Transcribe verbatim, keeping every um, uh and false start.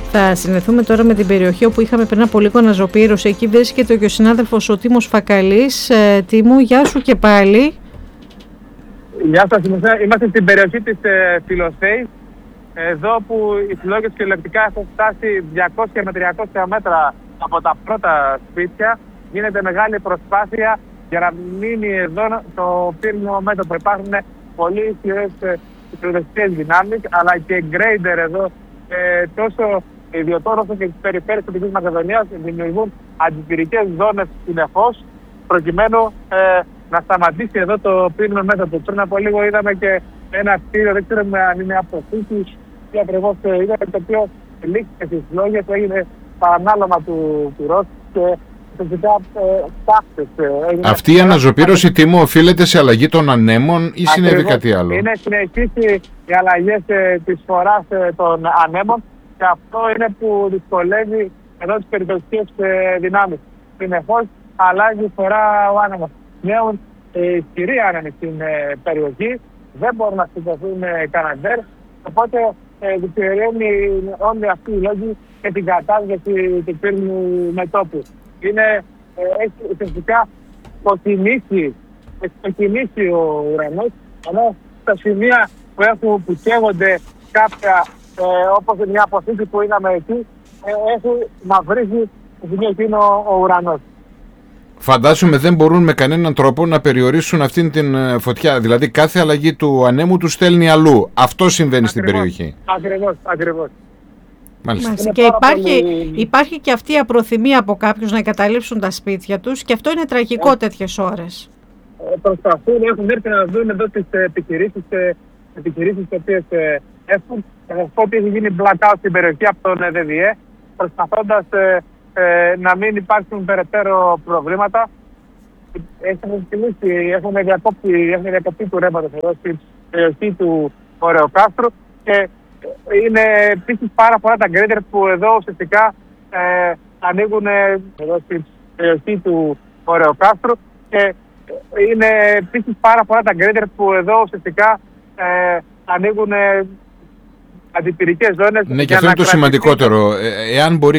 Θα συνδεθούμε τώρα με την περιοχή όπου είχαμε πριν από λίγο αναζωπήρωση. Εκεί βρίσκεται και ο συνάδελφος ο Τίμος Φακαλής. Ε, Τίμου, γεια σου και πάλι. Γεια σας, είμαστε στην περιοχή της ε, Φιλοθέης, εδώ που οι φλόγες κυριολεκτικά έχουν φτάσει διακόσια με τριακόσια μέτρα από τα πρώτα σπίτια. Γίνεται μεγάλη προσπάθεια για να μείνει εδώ το πύρινο μέτωπο. Υπάρχουν πολύ ισχυρές πυροσβεστικές δυνάμεις, αλλά και γκρέιντερ εδώ, ε, τόσο ιδιωτών όσο και τις περιφέρειες της Δυτικής Μακεδονίας δημιουργούν αντιπυρικές ζώνες συνεχώς, προκειμένου ε, να σταματήσει εδώ το πύρινο μέτωπο. Πριν από λίγο είδαμε και ένα κτίριο, δεν ξέρουμε αν είναι αποθήκη ή ακριβώς είδαμε, το οποίο λήξε στις φλόγες, έγινε παρανάλωμα του πυρός και φυσικά ε, τάχτες. Ε, Αυτή η αναζωπήρωση, Τίμο, οφείλεται σε αλλαγή των ανέμων ή συνέβη κάτι άλλο? Είναι συνεχείς οι αλλαγές ε, της φοράς ε, των ανέμων και αυτό είναι που δυσκολεύει εδώ τις περιπτωσίες ε, δυνάμεις. Συνεχώς αλλάζει η φορά ο άνεμος. Νέουν ε, ισχυροί άνεμοι στην ε, περιοχή, δεν μπορούν να σηκωθούν ε, καναντέρ, οπότε ε, δυσκολεύει όλοι αυτοί οι λόγοι και την κατάσταση του πύρινου μετώπου. Είναι, ε, έχει ουσιαστικά υποκινήσει, υποκινήσει ο ουρανός, ενώ στα σημεία που, έχουν, που καίγονται κάποια, ε, όπως μια αποθήκη που είδαμε εκεί, ε, έχει μαυρίσει το σημείο εκείνο ο ουρανός. Φαντάζομαι δεν μπορούν με κανέναν τρόπο να περιορίσουν αυτήν την φωτιά. Δηλαδή κάθε αλλαγή του ανέμου του στέλνει αλλού. Αυτό συμβαίνει ακριβώς, στην περιοχή. Ακριβώς, ακριβώς. Μάλιστα. Μάλιστα. Και υπάρχει, πολύ... υπάρχει και αυτή η απροθυμία από κάποιους να εγκαταλείψουν τα σπίτια τους και αυτό είναι τραγικό ε, τέτοιες ώρες. Ε, προσπαθούν, έχουν έρθει να δουν εδώ τις επιχειρήσεις, ε, επιχειρήσεις τις οποίες ε, έχουν. Θα σας πω ότι έχει γίνει blackout στην περιοχή από τον ε, ΔΔΕ, προσπαθώντας ε, ε, να μην υπάρξουν περαιτέρω προβλήματα. Έχουν κινήσει, έχουν διακόπτει, έχουν διακοπτεί του ρεύματος εδώ στην περιοχή του Ωρεοκάστρου και είναι επίσης πάρα πολλά τα γκρέιντερ που εδώ ουσιαστικά ε, ανοίγουν εδώ στην περιοχή του Ωρεοκάστρου και είναι επίσης πάρα πολλά τα γκρέιντερ που εδώ ουσιαστικά ε, ανοίγουν αντιπυρικές ζώνες. Ναι, και αυτό είναι το σημαντικότερο. Ε, εάν μπορεί